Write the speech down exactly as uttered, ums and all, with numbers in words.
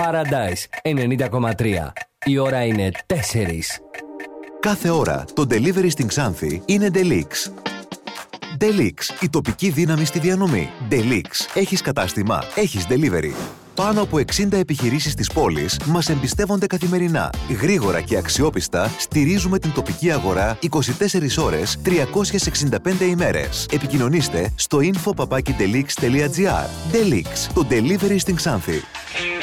Paradise ενενήντα κόμμα τρία. Η ώρα είναι τέσσερις. Κάθε ώρα το delivery στην Ξάνθη είναι Delix. Delix, η τοπική δύναμη στη διανομή. Delix, έχεις κατάστημα, έχεις delivery. Πάνω από εξήντα επιχειρήσεις της πόλης μας εμπιστεύονται καθημερινά. Γρήγορα και αξιόπιστα στηρίζουμε την τοπική αγορά είκοσι τέσσερις ώρες, τριακόσιες εξήντα πέντε ημέρες. Επικοινωνήστε στο info παπάκι delix τελεία gr. Delix, το delivery στην Ξάνθη.